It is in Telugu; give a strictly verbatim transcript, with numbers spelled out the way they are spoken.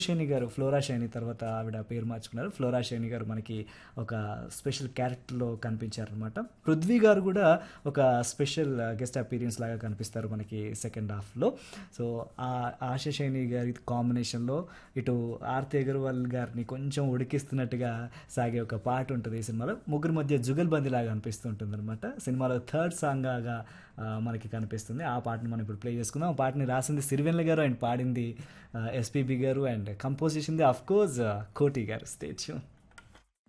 షైని గారు, ఫ్లోరా షైని తర్వాత ఆవిడ పేరు మార్చుకున్నారు. ఫ్లోరా షైని గారు మనకి ఒక స్పెషల్ క్యారెక్టర్‌లో కనిపించారనమాట. పృథ్వీ గారు గూడా ఒక స్పెషల్ గెస్ట్ అపీరియన్స్ లాగా కనిపిస్తారు మనకి సెకండ్ హాఫ్‌లో. సో, ఆహ్, ఆశా షైని గారి కాంబినేషన్‌లో ఇటు ఆర్తి అగర్వాల్ గారిని కొంచెం ఉడికిస్తున్నట్టుగా సాగే ఒక పాట ఉంటది ఈ సినిమాలో. ముగ్గురి మధ్య జుగల్‌బందీ లాగా అనిపిస్తూ ఉంటుందనమాట. సినిమాలో థర్డ్ సాంగ్‌గా ఆహ్, మనకి కనిపిస్తుంది. ఆ పాటని మనం ఇప్పుడు ప్లే చేసుకుందాం. ఆ పాటని రాసింది సిరివెన్నెల గారు అండ్ పాడింది ఆహ్, ఎస్‌పీబీ గారు అండ్ కంపోజ్ చేసింది ఆఫ్‌కోర్స్ కోటి గారు. Stay tune.